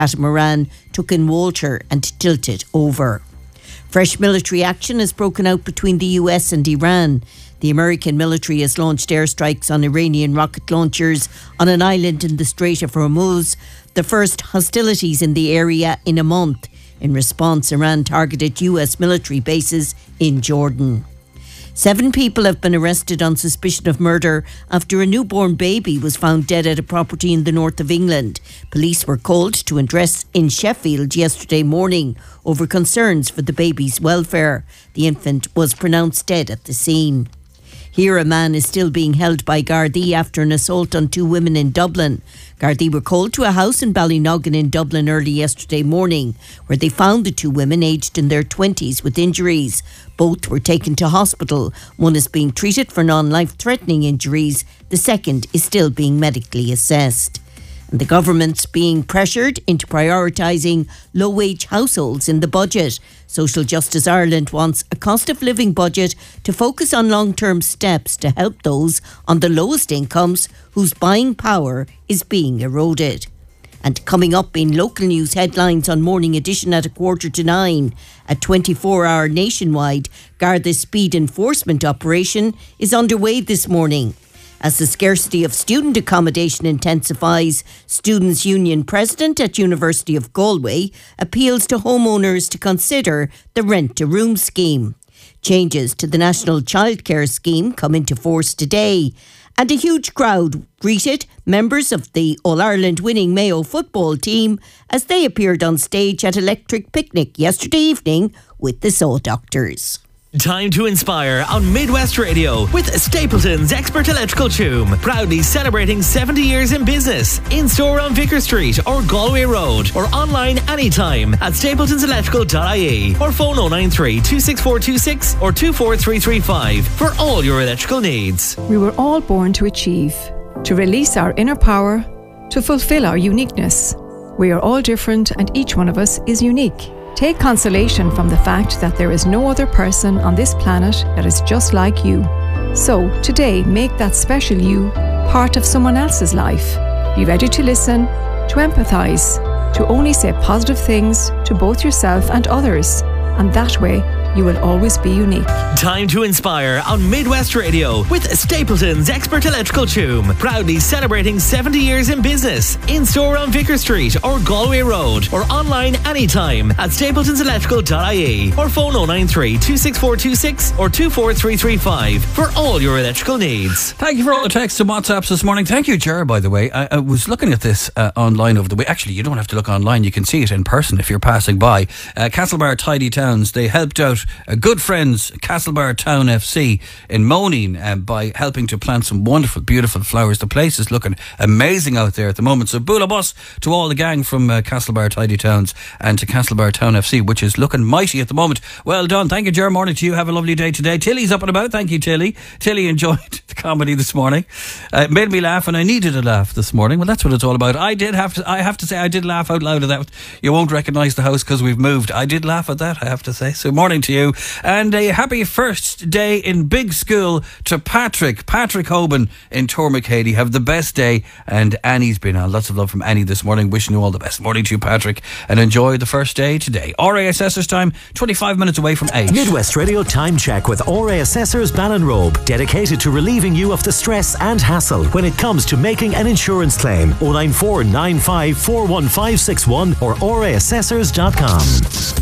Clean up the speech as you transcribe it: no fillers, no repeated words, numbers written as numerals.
catamaran took in Walter and tilted over. Fresh military action has broken out between the US and Iran. The American military has launched airstrikes on Iranian rocket launchers on an island in the Strait of Hormuz, the first hostilities in the area in a month. In response, Iran targeted US military bases in Jordan. 7 people have been arrested on suspicion of murder after a newborn baby was found dead at a property in the north of England. Police were called to address in Sheffield yesterday morning over concerns for the baby's welfare. The infant was pronounced dead at the scene. Here, a man is still being held by Gardaí after an assault on 2 women in Dublin. Gardaí were called to a house in Ballynoggin in Dublin early yesterday morning, where they found the 2 women aged in their 20s with injuries. Both were taken to hospital. One is being treated for non-life-threatening injuries. The second is still being medically assessed. And the government's being pressured into prioritising low-wage households in the budget. Social Justice Ireland wants a cost of living budget to focus on long-term steps to help those on the lowest incomes whose buying power is being eroded. And coming up in local news headlines on Morning Edition at 9:15, a 24-hour nationwide Garda speed enforcement operation is underway this morning. As the scarcity of student accommodation intensifies, Students' Union President at University of Galway appeals to homeowners to consider the rent-to-room scheme. Changes to the National Childcare Scheme come into force today, and a huge crowd greeted members of the All-Ireland winning Mayo football team as they appeared on stage at Electric Picnic yesterday evening with the Soul Doctors. Time to inspire on Midwest Radio with Stapleton's Expert Electrical Choom. Proudly celebrating 70 years in business. In store on Vicar Street or Galway Road, or online anytime at stapletonselectrical.ie, or phone 093 26426 or 24335 for all your electrical needs. We were all born to achieve, to release our inner power, to fulfill our uniqueness. We are all different and each one of us is unique. Take consolation from the fact that there is no other person on this planet that is just like you. So, today, make that special you part of someone else's life. Be ready to listen, to empathise, to only say positive things to both yourself and others. And that way, you will always be unique. Time to inspire on Midwest Radio with Stapleton's Expert Electrical Choom. Proudly celebrating 70 years in business. In store on Vicar Street or Galway Road, or online anytime at stapletonselectrical.ie, or phone 093 26426 or 24335 for all your electrical needs. Thank you for all the texts and WhatsApps this morning. Thank you, Ger, by the way. I was looking at this online over the way. Actually, you don't have to look online. You can see it in person if you're passing by. Castlebar Tidy Towns, they helped out good friends Castlebar Town FC in Moaning by helping to plant some wonderful, beautiful flowers. The place is looking amazing out there at the moment. So bula bus to all the gang from Castlebar Tidy Towns and to Castlebar Town FC, which is looking mighty at the moment. Well done. Thank you, Ger. Morning to you. Have a lovely day today. Tilly's up and about. Thank you, Tilly. Tilly enjoyed the comedy this morning. It made me laugh, and I needed a laugh this morning. Well, that's what it's all about. I have to say I did laugh out loud at that. You won't recognise the house because we've moved. I did laugh at that, I have to say. So morning to you, and a happy first day in big school to Patrick Hoban in Tormacady. Have the best day. And Annie's been on. Lots of love from Annie this morning, wishing you all the best. Morning to you, Patrick, and enjoy the first day today. RA Assessors time, 25 minutes away from 8. Midwest Radio time check with RA Assessors Ballinrobe, dedicated to relieving you of the stress and hassle when it comes to making an insurance claim. 094 95 41561 or raassessors.com.